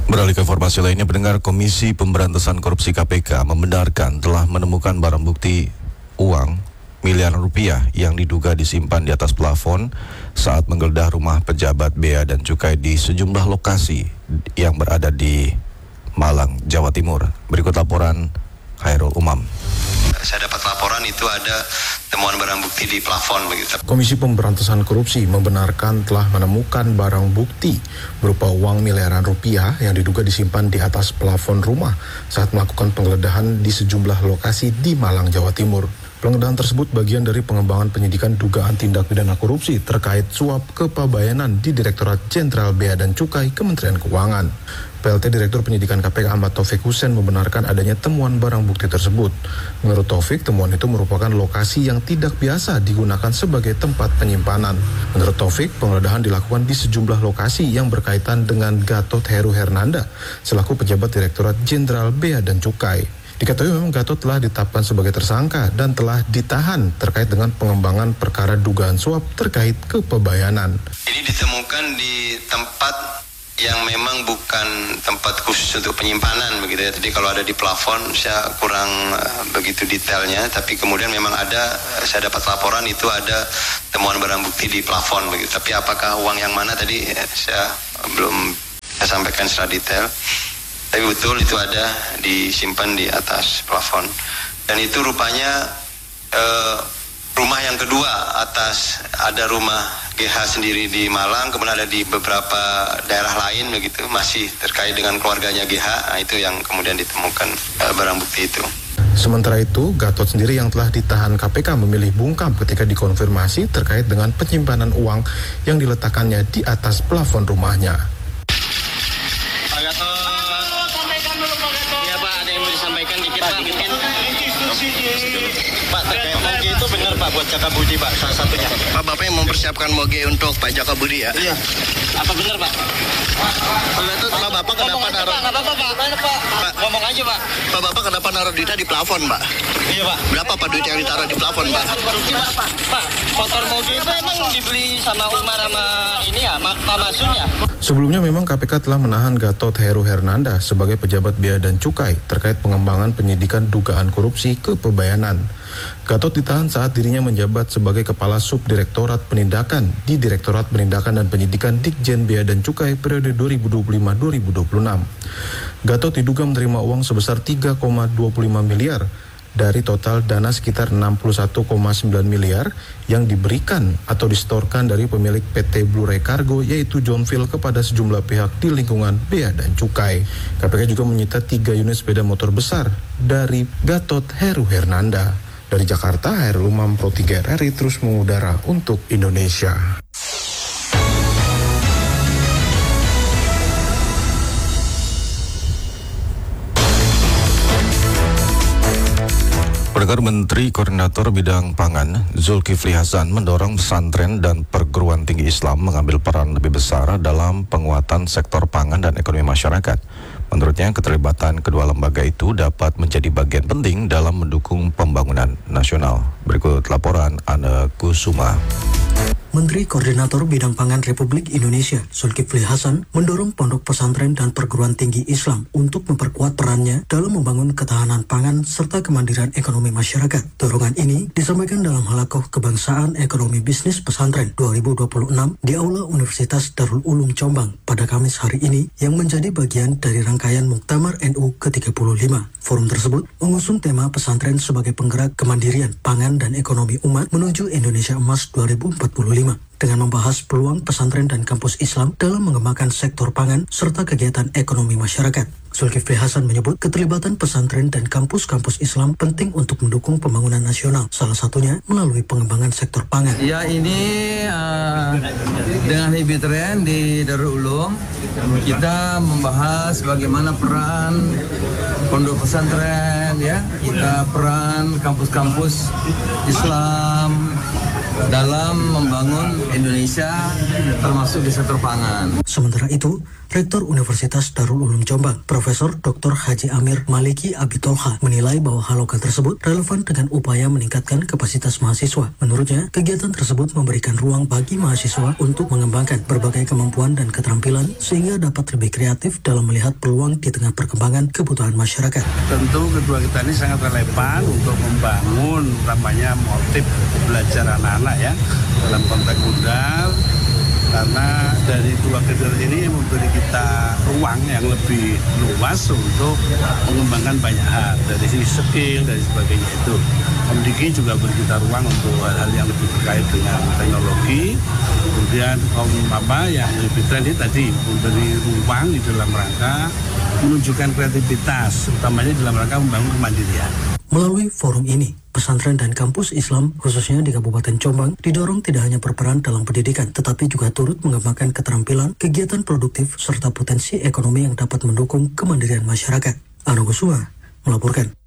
Beralih ke informasi lainnya, pendengar, Komisi Pemberantasan Korupsi KPK membenarkan telah menemukan barang bukti uang miliaran rupiah yang diduga disimpan di atas plafon saat menggeledah rumah pejabat Bea dan Cukai di sejumlah lokasi yang berada di Malang, Jawa Timur. Berikut laporan Khairul Umam. Saya dapat laporan itu ada temuan barang bukti di plafon begitu. Komisi Pemberantasan Korupsi membenarkan telah menemukan barang bukti berupa uang miliaran rupiah yang diduga disimpan di atas plafon rumah saat melakukan penggeledahan di sejumlah lokasi di Malang, Jawa Timur. Penggeledahan tersebut bagian dari pengembangan penyidikan dugaan tindak pidana korupsi terkait suap kepabayanan di Direktorat Jenderal Bea dan Cukai Kementerian Keuangan. PLT Direktur Penyidikan KPK Ahmad Taufik Hussein membenarkan adanya temuan barang bukti tersebut. Menurut Taufik, temuan itu merupakan lokasi yang tidak biasa digunakan sebagai tempat penyimpanan. Menurut Taufik, penggeledahan dilakukan di sejumlah lokasi yang berkaitan dengan Gatot Heru Hernanda selaku pejabat Direktorat Jenderal Bea dan Cukai. Diketahui memang Gatot telah ditetapkan sebagai tersangka dan telah ditahan terkait dengan pengembangan perkara dugaan suap terkait kepabayanan. Ini ditemukan di tempat yang memang bukan tempat khusus untuk penyimpanan begitu ya. Jadi kalau ada di plafon saya kurang begitu detailnya, tapi kemudian memang ada, saya dapat laporan itu ada temuan barang bukti di plafon begitu. Tapi apakah uang yang mana tadi saya belum sampaikan secara detail. Tapi betul itu ada disimpan di atas plafon. Dan itu rupanya rumah yang kedua atas, ada rumah GH sendiri di Malang, kemudian ada di beberapa daerah lain begitu, masih terkait dengan keluarganya GH. Nah, itu yang kemudian ditemukan barang bukti itu. Sementara itu, Gatot sendiri yang telah ditahan KPK memilih bungkam ketika dikonfirmasi terkait dengan penyimpanan uang yang diletakkannya di atas plafon rumahnya. Pak Gatot, sampaikan dulu Pak Gatot. Iya Pak, ada yang mau disampaikan dikit Pak, mungkin. Pak, terkait moge itu benar Pak buat Jaka Budi Pak, salah satunya. Pak, Bapak yang mempersiapkan moge untuk Pak Jaka Budi ya? Iya. Apa benar Pak? Pak Gatot, Pak Bapak kenapa naruh? Pak, nggak apa-apa Pak, mana Pak? Ngomong aja Pak. Pak Bapak kenapa naruh duitnya di plafon Pak? Iya Pak. Berapa Pak duit yang ditaruh di plafon Pak? Pak, motor moge itu emang dibeli sama Umar sama ini ya, Pak Masun ya? Sebelumnya memang KPK telah menahan Gatot Heru Hernanda sebagai pejabat Bea dan Cukai terkait pengembangan penyidikan dugaan korupsi kepabayanan. Gatot ditahan saat dirinya menjabat sebagai Kepala Subdirektorat Penindakan di Direktorat Penindakan dan Penyidikan Ditjen Bea dan Cukai periode 2025-2026. Gatot diduga menerima uang sebesar 3,25 miliar dari total dana sekitar 61,9 miliar yang diberikan atau disetorkan dari pemilik PT Blue Ray Cargo yaitu John Phil kepada sejumlah pihak di lingkungan Bea dan Cukai. KPK juga menyita 3 unit sepeda motor besar dari Gatot Heru Hernanda. Dari Jakarta, Khairul Umam, Pro 3 RRI terus mengudara untuk Indonesia. Pendengar, Menteri Koordinator Bidang Pangan Zulkifli Hasan mendorong pesantren dan perguruan tinggi Islam mengambil peran lebih besar dalam penguatan sektor pangan dan ekonomi masyarakat. Menurutnya, keterlibatan kedua lembaga itu dapat menjadi bagian penting dalam mendukung pembangunan nasional. Berikut laporan Anne Kusuma. Menteri Koordinator Bidang Pangan Republik Indonesia, Zulkifli Hasan, mendorong pondok pesantren dan perguruan tinggi Islam untuk memperkuat perannya dalam membangun ketahanan pangan serta kemandirian ekonomi masyarakat. Dorongan ini disampaikan dalam Halakoh Kebangsaan Ekonomi Bisnis Pesantren 2026 di Aula Universitas Darul Ulum Jombang pada Kamis hari ini yang menjadi bagian dari rangkaian Muktamar NU ke-35. Forum tersebut mengusung tema pesantren sebagai penggerak kemandirian pangan dan ekonomi umat menuju Indonesia Emas 2045. Dengan membahas peluang pesantren dan kampus Islam dalam mengembangkan sektor pangan serta kegiatan ekonomi masyarakat. Zulkifli Hasan menyebut keterlibatan pesantren dan kampus-kampus Islam penting untuk mendukung pembangunan nasional, salah satunya melalui pengembangan sektor pangan. Ya, ini dengan Hibitren di Darul Ulum kita membahas bagaimana peran pondok pesantren, ya, kita peran kampus-kampus Islam dalam membangun Indonesia termasuk di sektor pangan. Sementara itu, Rektor Universitas Darul Ulum Jombang, Profesor Dr. Haji Amir Maliki Abitolha, menilai bahwa halogan tersebut relevan dengan upaya meningkatkan kapasitas mahasiswa. Menurutnya, kegiatan tersebut memberikan ruang bagi mahasiswa untuk mengembangkan berbagai kemampuan dan keterampilan sehingga dapat lebih kreatif dalam melihat peluang di tengah perkembangan kebutuhan masyarakat. Tentu kedua kita ini sangat relevan untuk membangun namanya motif belajar anak-anak ya dalam konteks modal. Karena dari dua kegiatan ini memberi kita ruang yang lebih luas untuk mengembangkan banyak hal dari sisi skill dan sebagainya itu. Mendiki juga beri kita ruang untuk hal-hal yang lebih terkait dengan teknologi. Kemudian yang lebih tren ini tadi memberi ruang di dalam rangka menunjukkan kreativitas, utamanya dalam rangka membangun kemandirian. Melalui forum ini, pesantren dan kampus Islam, khususnya di Kabupaten Jombang, didorong tidak hanya berperan dalam pendidikan, tetapi juga turut mengembangkan keterampilan, kegiatan produktif, serta potensi ekonomi yang dapat mendukung kemandirian masyarakat. Ano Gusuma melaporkan.